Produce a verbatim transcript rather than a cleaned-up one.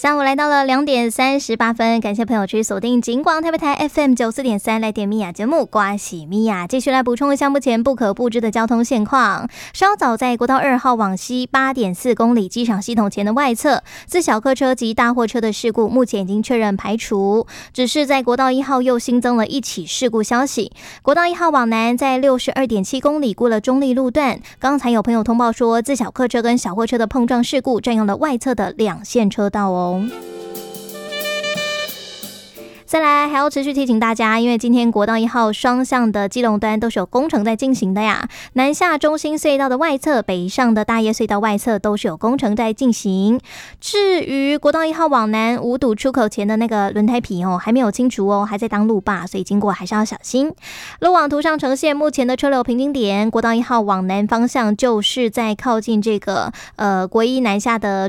下午来到了两点三十八分，感谢朋友去锁定警广台北台 F M 九四点三来点米雅节目，瓜喜米雅继续来补充一下目前不可不知的交通现况。稍早在国道二号往西八点四公里机场系统前的外侧，自小客车及大货车的事故目前已经确认排除，只是在国道一号又新增了一起事故消息。国道一号往南在六十二点七公里过了中立路段，刚才有朋友通报说，自小客车跟小货车的碰撞事故占用了外侧的两线车道哦。再来还要持续提醒大家，因为今天国道一号双向的基隆端都是有工程在进行的呀，南下中心隧道的外侧，北上的大叶隧道外侧都是有工程在进行。至于国道一号往南五堵出口前的那个轮胎皮哦，还没有清除哦，还在当路霸，所以经过还是要小心。路网图上呈现目前的车流瓶颈点，国道一号往南方向就是在靠近这个呃国一南下的